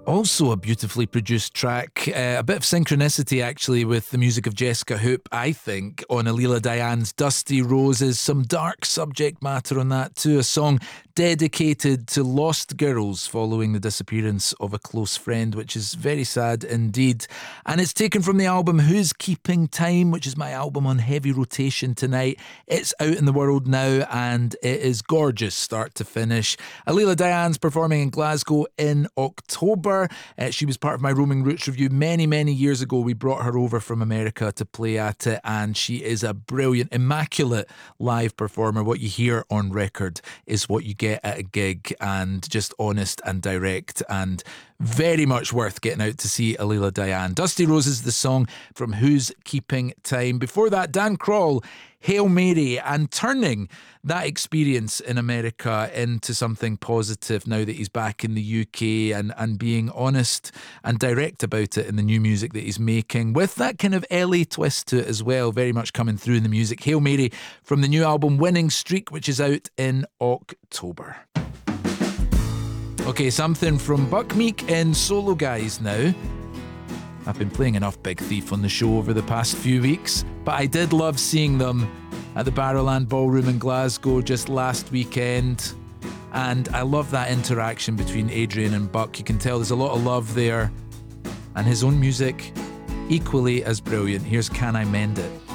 Also a beautifully produced track, a bit of synchronicity actually with the music of Jessica Hoop, I think, on Alila Diane's Dusty Roses. Some dark subject matter on that too, a song dedicated to lost girls following the disappearance of a close friend, which is very sad indeed. And it's taken from the album Who's Keeping Time, which is my album on heavy rotation tonight. It's out in the world now and it is gorgeous start to finish. Alila Diane's performing in Glasgow in October. She was part of my Roaming Roots review many years ago. We brought her over from America to play at it, and she is a brilliant, immaculate live performer. What you hear on record is what you get at a gig, and just honest and direct, and very much worth getting out to see Alila Diane. Dusty Roses, the song from Who's Keeping Time. Before that, Dan Kroll, Hail Mary, and turning that experience in America into something positive now that he's back in the UK, and being honest and direct about it in the new music that he's making, with that kind of LA twist to it as well, very much coming through in the music. Hail Mary from the new album Winning Streak, which is out in October. Okay, something from Buck Meek in Solo Guys now. I've been playing enough Big Thief on the show over the past few weeks, but I did love seeing them at the Barrowland Ballroom in Glasgow just last weekend, and I love that interaction between Adrian and Buck. You can tell there's a lot of love there, and his own music equally as brilliant. Here's Can I Mend It?